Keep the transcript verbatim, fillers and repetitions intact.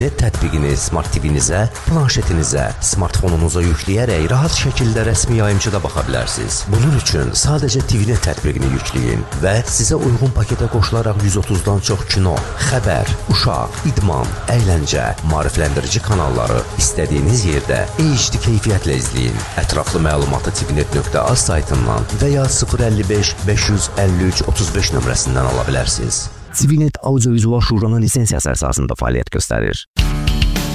Net tətbiqini Smart T V-nizə, planşetinizə, smartfonunuza yükləyərək rahat şəkildə rəsmi yayımçıda baxa bilərsiniz. Bunun üçün sadəcə T V-Net tətbiqini yükləyin və sizə uyğun paketə qoşularaq yüz otuzdan çox kino, xəbər, uşaq, idman, əyləncə, maarifləndirici kanalları istədiyiniz yerdə H D keyfiyyətlə izləyin. Ətraflı məlumatı tvnet nöqtə az saytından və ya sıfır əlli beş beş yüz əlli üç otuz beş nömrəsindən ala bilərsiniz. TVNet Audio-Vizual Şuranın lisensiyası əsasında fəaliyyət göstərir.